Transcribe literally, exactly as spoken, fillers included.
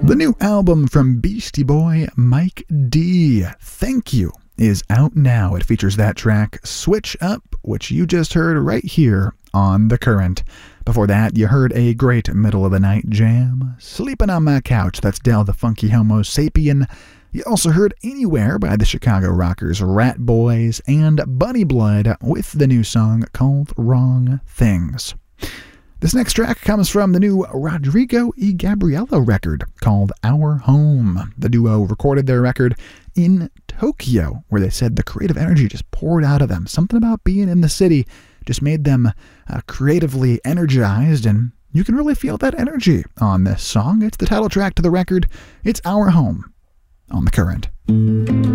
The new album from Beastie Boy Mike D, Thank You, is out now. It features that track Switch Up, which you just heard right here on The Current. Before that, you heard a great middle-of-the-night jam, Sleeping on My Couch, that's Del the Funky Homo Sapien. You also heard Anywhere by the Chicago Rockers Rat Boys, and Bunny Blood with the new song called Wrong Things. This next track comes from the new Rodrigo y Gabriela record called Our Home. The duo recorded their record in Tokyo, where they said the creative energy just poured out of them. Something about being in the city just made them uh, creatively energized, and you can really feel that energy on this song. It's the title track to the record. It's Our Home on The Current.